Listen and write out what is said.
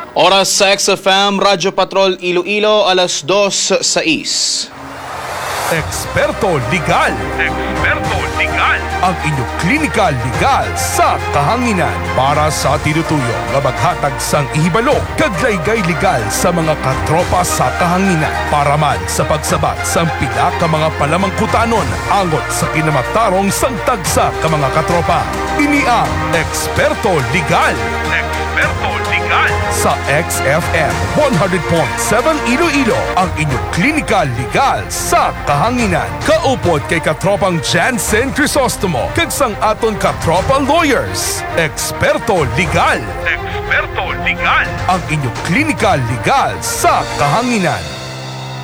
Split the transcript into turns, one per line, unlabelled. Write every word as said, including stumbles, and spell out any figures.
Oras sa X F M, Radyo Patrol Iloilo, alas dos sais.
Eksperto Legal. Eksperto Legal. Ang inyong klinikal legal sa kahanginan para sa tinutuyong nga maghatag sang ihibalo kag laygay legal sa mga katropa sa kahanginan para man sa pagsabat sang pila ka mga palamangkutanon angot sa kinamatarong sang tagsa ka mga katropa. Ini ang Eksperto Legal. Eksperto Legal sa X F M one hundred point seven Iloilo, ang inyong klinikal legal sa kahanginan. Kaupod kay katropang Jansen Crisostomo kag sang aton katropa lawyers. Eksperto Legal. Eksperto Legal. Ang inyong klinikal legal sa kahanginan.